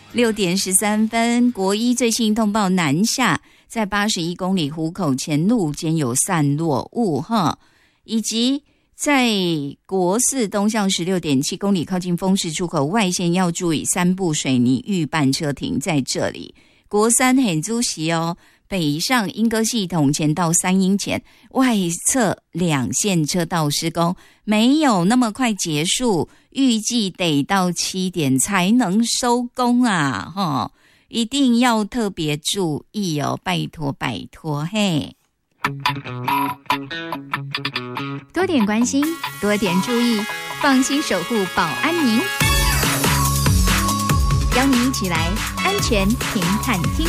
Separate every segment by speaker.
Speaker 1: 6点13分，国一最新通报南下，在81公里湖口前路间有散落物以及在国四东向16.7公里靠近丰市出口外线要注意3部水泥预拌车停在这里。国三很注意北上莺歌系统前到3英前外侧2线车道施工，没有那么快结束，预计得到7点才能收工啊一定要特别注意拜托拜托嘿。多点关心，多点注意，放心守护保安您。邀您一起来安全停看听。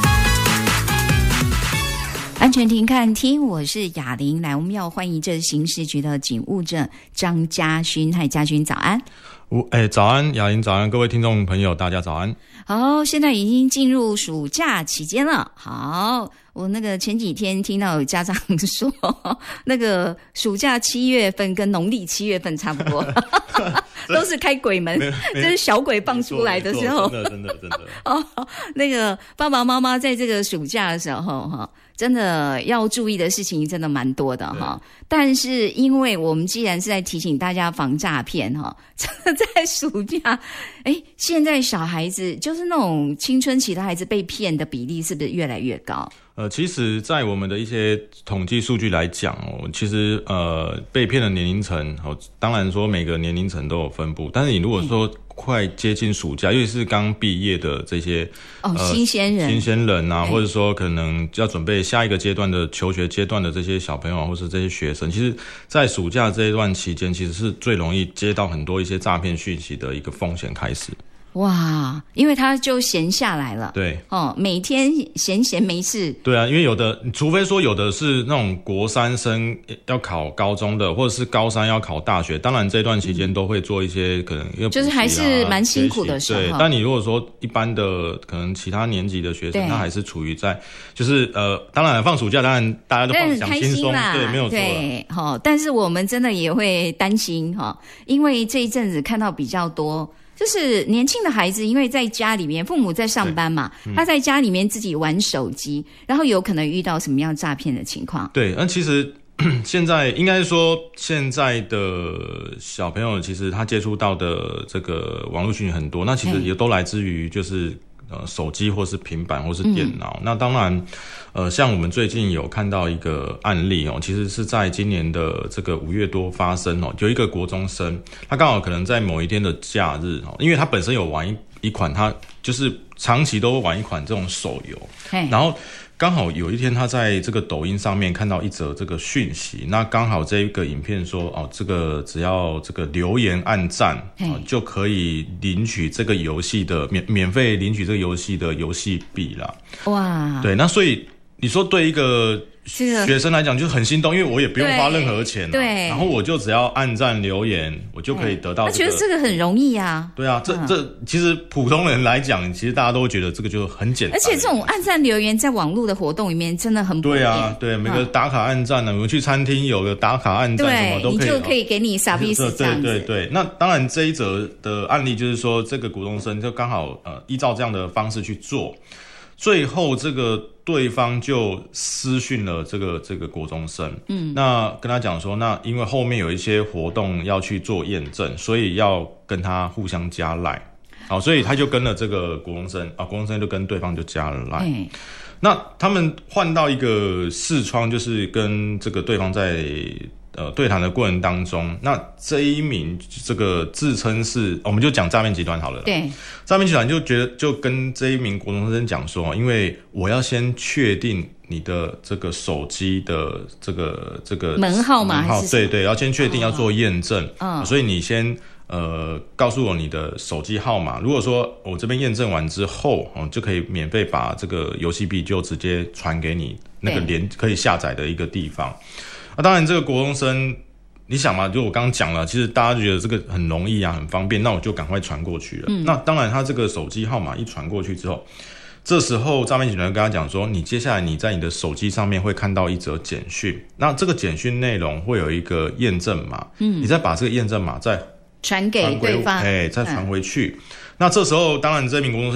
Speaker 1: 安全停看听，我是雅玲。来，我们要欢迎这刑事局的警务证张家勋。嗨，家勋早安。
Speaker 2: 早安，雅玲早安，各位听众朋友大家早安。
Speaker 1: 好，现在已经进入暑假期间了。好，我前几天听到有家长说，暑假7月份跟农历7月份差不多，都是开鬼门，这是小鬼放出来的时候。
Speaker 2: 真的。
Speaker 1: 爸爸妈妈在这个暑假的时候真的要注意的事情真的蛮多的但是因为我们既然是在提醒大家防诈骗真的在暑假现在小孩子就是那种青春期的孩子被骗的比例是不是越来越高？
Speaker 2: 其实在我们的一些统计数据来讲其实被骗的年龄层当然说每个年龄层都有分布，但是你如果说快接近暑假，尤其是刚毕业的这些
Speaker 1: 新鲜人
Speaker 2: 啊，或者说可能要准备下一个阶段的求学阶段的这些小朋友或是这些学生，其实在暑假这一段期间其实是最容易接到很多一些诈骗讯息的一个风险开始。
Speaker 1: 哇，因为他就闲下来了，
Speaker 2: 对
Speaker 1: 每天闲没事。对
Speaker 2: 啊，因为除非说有的是那种国三生要考高中的，或者是高三要考大学，当然这段期间都会做一些可能
Speaker 1: 就是还是蛮辛苦的时候。
Speaker 2: 对，但你如果说一般的可能其他年级的学生，他还是处于在就是当然放暑假，当然大家都想轻松，对，没有错。
Speaker 1: 对，但是我们真的也会担心因为这一阵子看到比较多。就是年轻的孩子，因为在家里面，父母在上班嘛，他在家里面自己玩手机，然后有可能遇到什么样诈骗的情况？
Speaker 2: 对，那其实现在应该说，现在的小朋友其实他接触到的这个网络讯息很多，那其实也都来自于就是手机或是平板或是电脑。那当然像我们最近有看到一个案例其实是在今年的这个5月多发生有一个国中生，他刚好可能在某一天的假日因为他本身有玩一款，他就是长期都玩一款这种手游，然后刚好有一天他在这个抖音上面看到一则这个讯息，那刚好这个影片说这个只要这个留言按赞就可以领取这个游戏的免费领取这个游戏的游戏币啦。哇，对，那所以你说对一个学生来讲就很心动，因为我也不用花任何钱对，然后我就只要按赞留言，我就可以得到
Speaker 1: 他觉得这个很容易啊。
Speaker 2: 对啊，这其实普通人来讲，其实大家都会觉得这个就很简单。
Speaker 1: 而且这种按赞留言在网络的活动里面真的很普遍。
Speaker 2: 对啊，对，每个打卡按赞我们去餐厅有个打卡按赞什么都可以，
Speaker 1: 你就可以给你service这样子。
Speaker 2: 对，那当然这一则的案例就是说，这个国中生就刚好依照这样的方式去做。最后这个对方就私讯了这个国中生，那跟他讲说，那因为后面有一些活动要去做验证，所以要跟他互相加 LINE， 好，所以他就跟了这个国中生国中生就跟对方就加了 LINE，那他们换到一个视窗，就是跟这个对方在对谈的过程当中，那这一名这个自称是，我们就讲诈骗集团好了。对，诈骗集团就跟这一名国中生讲说，因为我要先确定你的这个手机的这个
Speaker 1: 门号嘛，
Speaker 2: 对，要先确定要做验证，所以你先告诉我你的手机号码。如果说我这边验证完之后，就可以免费把这个游戏币就直接传给你那个可以下载的一个地方。当然这个国中生你想嘛，就我刚刚讲了，其实大家觉得这个很容易很方便，那我就赶快传过去了。那当然他这个手机号码一传过去之后，这时候诈骗集团跟他讲说，你接下来你在你的手机上面会看到一则简讯，那这个简讯内容会有一个验证码，你再把这个验证码再
Speaker 1: 传给对方，
Speaker 2: 再传回去。那这时候当然这名国中生